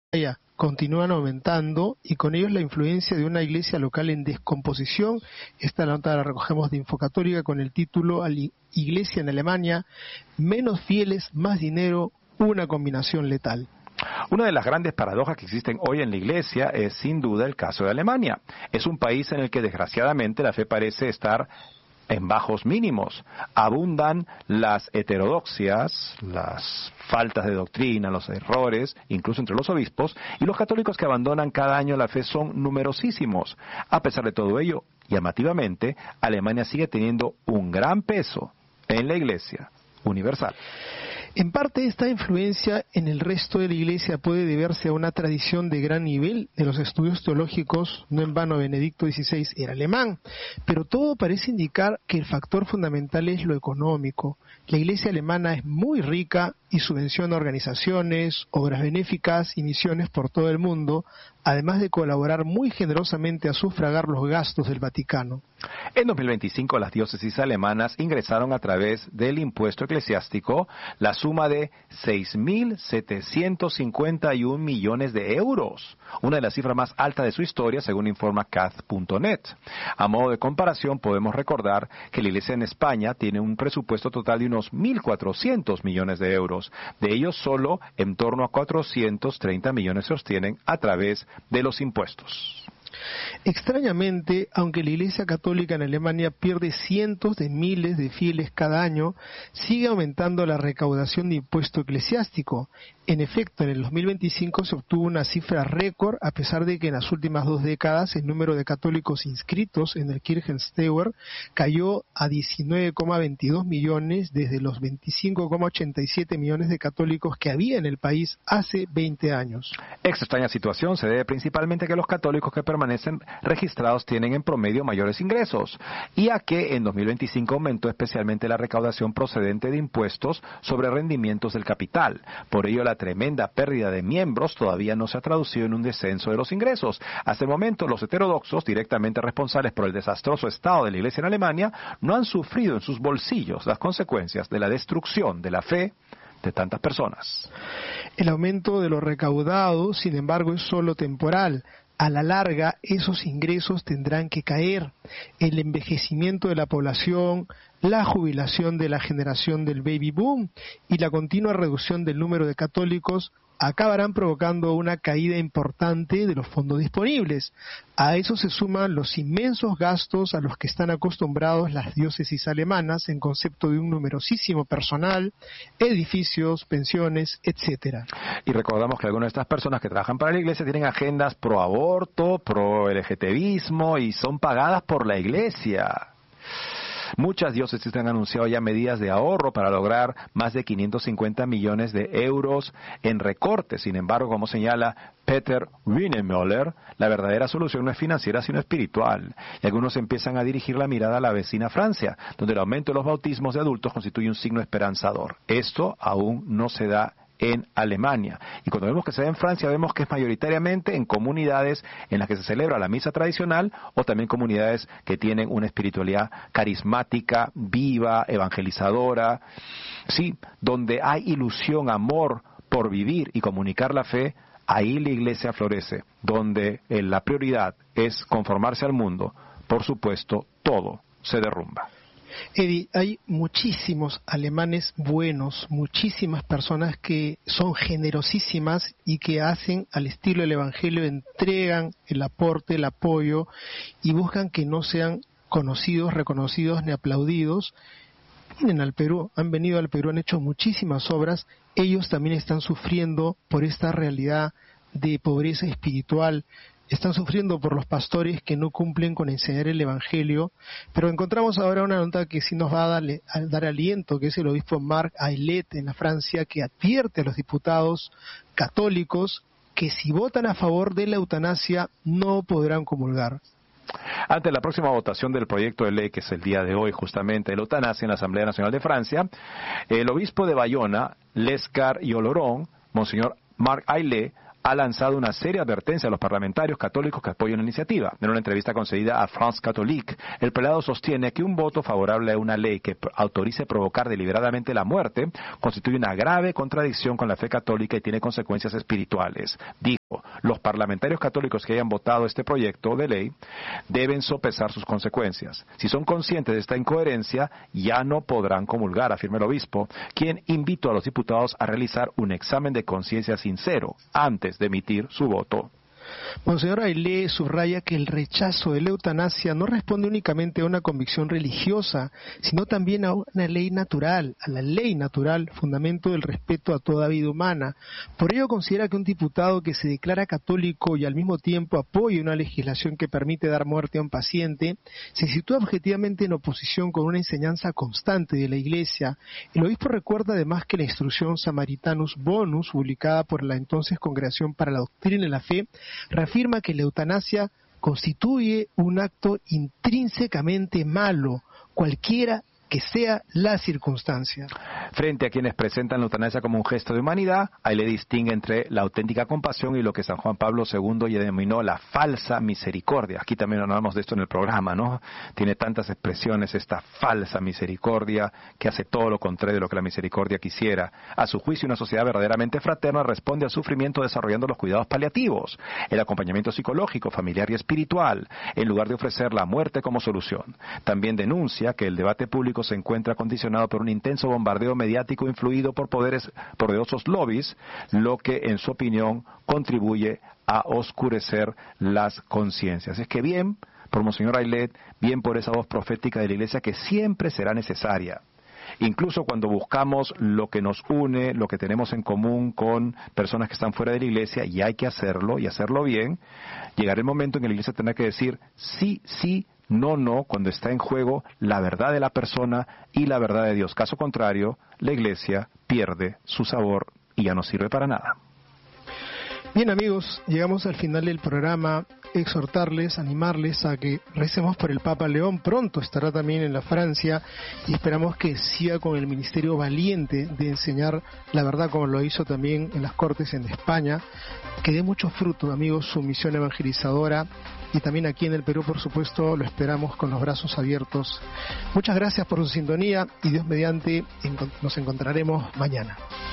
continúan aumentando y con ellos la influencia de una iglesia local en descomposición. Esta nota la recogemos de Infocatólica con el título Iglesia en Alemania, menos fieles, más dinero, una combinación letal. Una de las grandes paradojas que existen hoy en la Iglesia es sin duda el caso de Alemania. Es un país en el que desgraciadamente la fe parece estar en bajos mínimos. Abundan las heterodoxias, las faltas de doctrina, los errores, incluso entre los obispos, y los católicos que abandonan cada año la fe son numerosísimos. A pesar de todo ello, llamativamente, Alemania sigue teniendo un gran peso en la Iglesia universal. En parte esta influencia en el resto de la Iglesia puede deberse a una tradición de gran nivel de los estudios teológicos. No en vano Benedicto XVI era alemán, pero todo parece indicar que el factor fundamental es lo económico. La Iglesia alemana es muy rica y subvenciona organizaciones, obras benéficas y misiones por todo el mundo, además de colaborar muy generosamente a sufragar los gastos del Vaticano. En 2025 las diócesis alemanas ingresaron a través del impuesto eclesiástico la suma de 6.751 millones de euros, una de las cifras más altas de su historia, según informa Cath.net. A modo de comparación, podemos recordar que la Iglesia en España tiene un presupuesto total de unos 1.400 millones de euros. De ellos, solo en torno a 430 millones se obtienen a través de los impuestos. Extrañamente, aunque la Iglesia Católica en Alemania pierde cientos de miles de fieles cada año, sigue aumentando la recaudación de impuesto eclesiástico. En efecto, en el 2025 se obtuvo una cifra récord, a pesar de que en las últimas 2 décadas el número de católicos inscritos en el Kirchensteuer cayó a 19,22 millones desde los 25,87 millones de católicos que había en el país hace 20 años. Esta extraña situación se debe principalmente a que los católicos que permanecen registrados tienen en promedio mayores ingresos y a que en 2025 aumentó especialmente la recaudación procedente de impuestos sobre rendimientos del capital. Por ello, la tremenda pérdida de miembros todavía no se ha traducido en un descenso de los ingresos. Hasta el momento, los heterodoxos, directamente responsables por el desastroso estado de la Iglesia en Alemania, no han sufrido en sus bolsillos las consecuencias de la destrucción de la fe de tantas personas. El aumento de lo recaudado, sin embargo, es solo temporal. A la larga, esos ingresos tendrán que caer. El envejecimiento de la población, la jubilación de la generación del baby boom y la continua reducción del número de católicos acabarán provocando una caída importante de los fondos disponibles. A eso se suman los inmensos gastos a los que están acostumbrados las diócesis alemanas en concepto de un numerosísimo personal, edificios, pensiones, etcétera. Y recordamos que algunas de estas personas que trabajan para la Iglesia tienen agendas pro aborto, pro LGTBismo y son pagadas por la Iglesia. Muchas diócesis han anunciado ya medidas de ahorro para lograr más de 550 millones de euros en recortes. Sin embargo, como señala Peter Wienemöller, la verdadera solución no es financiera sino espiritual. Y algunos empiezan a dirigir la mirada a la vecina Francia, donde el aumento de los bautismos de adultos constituye un signo esperanzador. Esto aún no se da en Alemania. Y cuando vemos que se da en Francia, vemos que es mayoritariamente en comunidades en las que se celebra la misa tradicional o también comunidades que tienen una espiritualidad carismática, viva, evangelizadora, sí, donde hay ilusión, amor por vivir y comunicar la fe. Ahí la Iglesia florece. Donde la prioridad es conformarse al mundo, por supuesto, todo se derrumba. Eddie, hay muchísimos alemanes buenos, muchísimas personas que son generosísimas y que hacen al estilo del Evangelio, entregan el aporte, el apoyo y buscan que no sean conocidos, reconocidos ni aplaudidos. Vienen al Perú, han venido al Perú, han hecho muchísimas obras. Ellos también están sufriendo por esta realidad de pobreza espiritual. Están sufriendo por los pastores que no cumplen con enseñar el Evangelio, pero encontramos ahora una nota que sí nos va a dar aliento, que es el obispo Marc Aillet en la Francia, que advierte a los diputados católicos que si votan a favor de la eutanasia no podrán comulgar. Ante la próxima votación del proyecto de ley, que es el día de hoy justamente, de la eutanasia en la Asamblea Nacional de Francia, el obispo de Bayona, Lescar y Oloron, Monseñor Marc Aillet, ha lanzado una seria advertencia a los parlamentarios católicos que apoyan la iniciativa. En una entrevista concedida a France Catholique, el prelado sostiene que un voto favorable a una ley que autorice provocar deliberadamente la muerte constituye una grave contradicción con la fe católica y tiene consecuencias espirituales. Dijo, los parlamentarios católicos que hayan votado este proyecto de ley deben sopesar sus consecuencias. Si son conscientes de esta incoherencia, ya no podrán comulgar, afirma el obispo, quien invitó a los diputados a realizar un examen de conciencia sincero antes de emitir su voto. Monseñor Ailé subraya que el rechazo de la eutanasia no responde únicamente a una convicción religiosa, sino también a una ley natural, a la ley natural, fundamento del respeto a toda vida humana. Por ello considera que un diputado que se declara católico y al mismo tiempo apoya una legislación que permite dar muerte a un paciente, se sitúa objetivamente en oposición con una enseñanza constante de la Iglesia. El obispo recuerda además que la instrucción Samaritanus Bonus, publicada por la entonces Congregación para la Doctrina y la Fe, reafirma que la eutanasia constituye un acto intrínsecamente malo, cualquiera que sea la circunstancia. Frente a quienes presentan la eutanasia como un gesto de humanidad, ahí le distingue entre la auténtica compasión y lo que San Juan Pablo II ya denominó la falsa misericordia. Aquí también hablamos de esto en el programa, ¿no? Tiene tantas expresiones esta falsa misericordia que hace todo lo contrario de lo que la misericordia quisiera. A su juicio, una sociedad verdaderamente fraterna responde al sufrimiento desarrollando los cuidados paliativos, el acompañamiento psicológico, familiar y espiritual, en lugar de ofrecer la muerte como solución. También denuncia que el debate público se encuentra condicionado por un intenso bombardeo mediático influido por poderosos lobbies, lo que, en su opinión, contribuye a oscurecer las conciencias. Es que bien por Monseñor Ailé, bien por esa voz profética de la Iglesia que siempre será necesaria. Incluso cuando buscamos lo que nos une, lo que tenemos en común con personas que están fuera de la Iglesia, y hay que hacerlo, y hacerlo bien, llegará el momento en que la Iglesia tendrá que decir sí, sí, no, no, cuando está en juego la verdad de la persona y la verdad de Dios. Caso contrario, la Iglesia pierde su sabor y ya no sirve para nada. Bien amigos, llegamos al final del programa. Exhortarles, animarles a que recemos por el Papa León. Pronto estará también en la Francia y esperamos que siga con el ministerio valiente de enseñar la verdad, como lo hizo también en las Cortes en España. Que dé mucho fruto, amigos, su misión evangelizadora, y también aquí en el Perú, por supuesto, lo esperamos con los brazos abiertos. Muchas gracias por su sintonía y Dios mediante nos encontraremos mañana.